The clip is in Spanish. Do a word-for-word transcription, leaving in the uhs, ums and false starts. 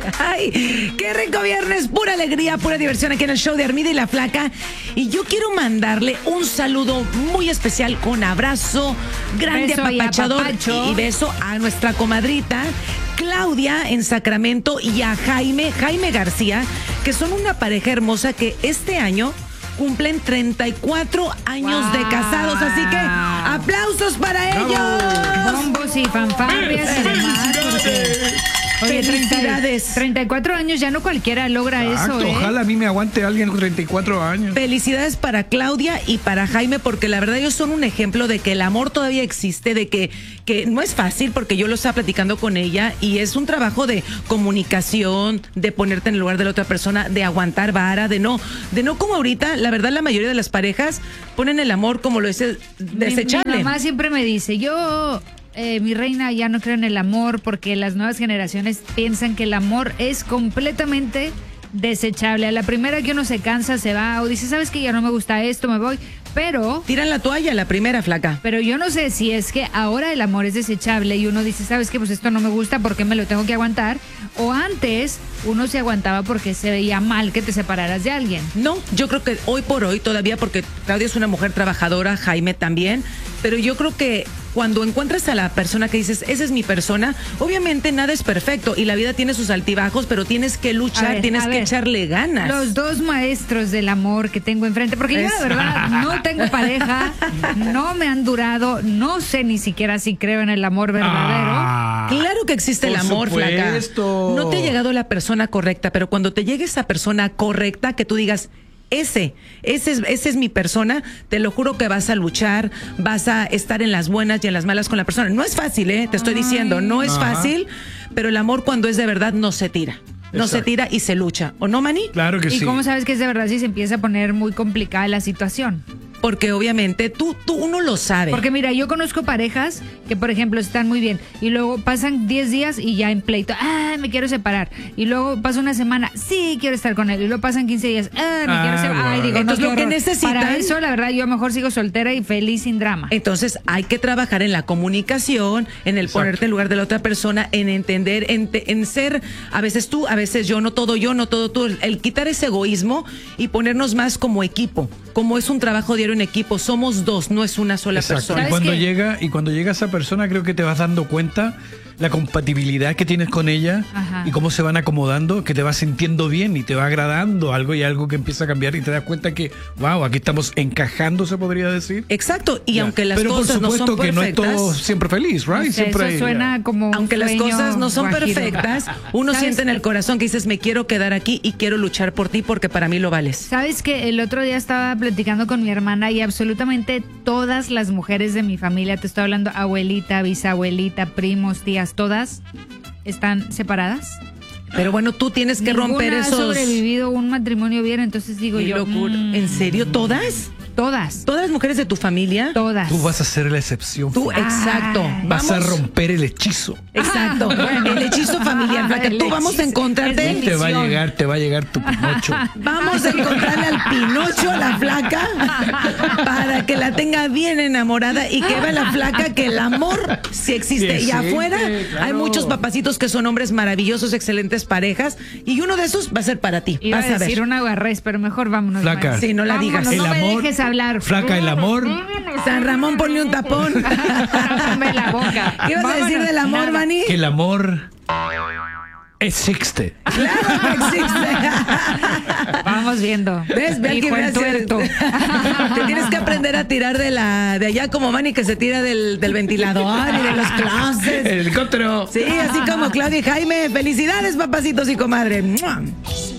Ay, qué rico viernes, pura alegría, pura diversión aquí en el show de Armida y la Flaca. Y yo quiero mandarle un saludo muy especial con abrazo grande, beso apapachador y, y beso a nuestra comadrita Claudia en Sacramento y a Jaime, Jaime García, que son una pareja hermosa que este año cumplen treinta y cuatro años wow. de casados, así que aplausos para ellos. Bombos y fanfarrias y demás. Oye, felicidades. treinta y cuatro años, ya no cualquiera logra Exacto, eso, ¿eh? Ojalá a mí me aguante alguien con treinta y cuatro años. Felicidades para Claudia y para Jaime, porque la verdad ellos son un ejemplo de que el amor todavía existe, de que, que no es fácil, porque yo lo estaba platicando con ella, y es un trabajo de comunicación, de ponerte en el lugar de la otra persona, de aguantar vara, de no, de no como ahorita, la verdad la mayoría de las parejas ponen el amor como lo es desechable. Mi, mi mamá siempre me dice, yo... Eh, mi reina, ya no creo en el amor porque las nuevas generaciones piensan que el amor es completamente desechable. A la primera que uno se cansa, se va o dice, ¿sabes qué? Ya no me gusta esto, me voy. Pero... tiran la toalla, la primera, Flaca. Pero yo no sé si es que ahora el amor es desechable y uno dice, ¿sabes qué? Pues esto no me gusta, ¿por qué me lo tengo que aguantar? O antes uno se aguantaba porque se veía mal que te separaras de alguien. No, yo creo que hoy por hoy todavía, porque Claudia es una mujer trabajadora, Jaime también, pero yo creo que cuando encuentras a la persona que dices, esa es mi persona, obviamente nada es perfecto y la vida tiene sus altibajos, pero tienes que luchar, ver, tienes que ver, echarle ganas. Los dos maestros del amor que tengo enfrente, porque es... yo de verdad no tengo pareja, no me han durado, no sé ni siquiera si creo en el amor verdadero. Ah, claro que existe el amor, Flaca. No te ha llegado la persona correcta, pero cuando te llegue esa persona correcta, que tú digas, Ese, ese es, ese es mi persona, te lo juro que vas a luchar, vas a estar en las buenas y en las malas con la persona. No es fácil, ¿eh? Te estoy diciendo, no es Ajá. fácil, pero el amor cuando es de verdad no se tira. No Exacto. se tira y se lucha. ¿O no, Manny? Claro que ¿Y sí. cómo sabes que es de verdad si se empieza a poner muy complicada la situación? Porque obviamente tú, tú uno lo sabe. Porque mira, yo conozco parejas que, por ejemplo, están muy bien y luego pasan diez días y ya en pleito, ah, me quiero separar. Y luego pasa una semana, sí, quiero estar con él. Y luego pasan quince días, ah, me Ah, quiero separar. Ay, bueno. digo, Entonces, no, lo qué que horror. necesitan- Para eso, la verdad, yo mejor sigo soltera y feliz sin drama. Entonces hay que trabajar en la comunicación, en el Exacto. ponerte en lugar de la otra persona, en entender, en, te- en ser a veces tú, a veces yo, no todo yo, no todo tú, el, el quitar ese egoísmo y ponernos más como equipo, como es un trabajo diario en equipo, somos dos, no es una sola Exacto. persona. Y ¿Sabes cuando qué? llega y cuando llega esa persona, creo que te vas dando cuenta la compatibilidad que tienes con ella. Ajá. Y cómo se van acomodando, que te vas sintiendo bien y te va agradando algo y algo que empieza a cambiar y te das cuenta que, wow, aquí estamos encajando, se podría decir. Exacto, y Ya. aunque las Pero cosas por no supuesto son que no es perfectas, todo siempre feliz, right? No sé, siempre eso hay, suena como un aunque las sueño cosas no son guajiro. perfectas, uno ¿Sabes siente en qué? el corazón que dices, me quiero quedar aquí y quiero luchar por ti porque para mí lo vales. ¿Sabes que el otro día estaba platicando con mi hermana y absolutamente todas las mujeres de mi familia, te estoy hablando abuelita, bisabuelita, primos, tías, todas están separadas? Pero bueno, tú tienes que Ninguna romper ha esos... sobrevivido un matrimonio bien, entonces digo Qué yo, locura. mm, ¿En serio? ¿Todas? todas, ¿Todas las mujeres de tu familia? todas. Tú vas a ser la excepción. Tú, Flaca. exacto. Ay. Vas a Vamos- romper el hechizo. Exacto. El hechizo familiar, Flaca. El Tú vamos a hechizo. encontrarte. Es Te va a bendición. llegar, te va a llegar tu pinocho. Vamos a encontrarle al Pinocho, a la Flaca, para que la tenga bien enamorada y que vea la Flaca que el amor sí existe. Sí Y existe, afuera claro. hay muchos papacitos que son hombres maravillosos, excelentes parejas, y uno de esos va a ser para ti. Iba Vas a a decir ver. una guarrez, pero mejor vámonos. Flaca. Mari. Sí, no la Vámonos, digas. No El me amor, dejes hablar. Flaca, el amor. San Ramón, ponle un tapón. Tápame la boca. ¿Qué ibas a decir Vámonos. del amor, Nada. Manny? Que el amor existe. Claro que existe. Vamos viendo. ¿Ves? Ve Hijo aquí, ve entuerto. Te tienes que aprender a tirar de la de allá como Manny que se tira del, del ventilador y de los closets. El helicóptero. Sí, así como Claudia y Jaime. Felicidades, papacitos y comadre. ¡Mua!